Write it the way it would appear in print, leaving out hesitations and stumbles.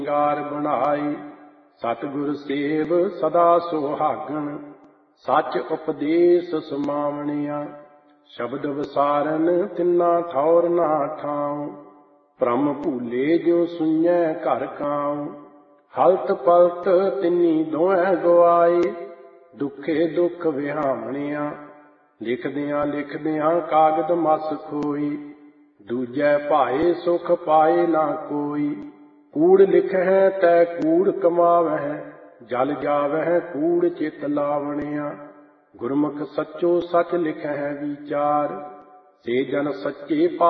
ਸ਼ਿੰਗਾਰ ਬਣਾਈ। ਸਤਿਗੁਰ ਸੇਵ ਸਦਾ ਸੁਹਾਗਣ, ਸੱਚ ਉਪਦੇਸ ਸੁਮਾਵਣਿਆ। ਸ਼ਬਦ ਵਿਸਾਰਨ ਤਿੰਨਾ ਠੌਰ ਨਾ ਠਾਉ, ਭ੍ਰਮ ਭੂਲੇ ਜੋ ਸੁਣੈ ਘਰ ਕਾਉ। ਹਲਤ ਪਲਤ ਤਿੰਨੀ ਦੋਹੈ ਗਵਾਏ, ਦੁਖੇ ਦੁਖ ਵਿਹਾਮਣਿਆ। ਲਿਖਦਿਆਂ ਲਿਖਦਿਆਂ ਕਾਗਦ ਮਸ ਖੋਈ, ਦੂਜੈ ਭਾਏ ਸੁਖ ਪਾਏ ਨਾ ਕੋਈ। ਕੂੜ ਲਿਖੈ ਤੈ ਕੂੜ ਕਮਾਵਹਿ, ਜਲ ਜਾਵਹਿ ਕੂੜ ਚਿਤ ਲਾਵਣਿਆ। ਗੁਰਮੁਖ ਸੱਚੋ ਸੱਚ ਲਿਖੈ ਵਿਚਾਰ, ਸੇ ਜਨ ਸੱਚੇ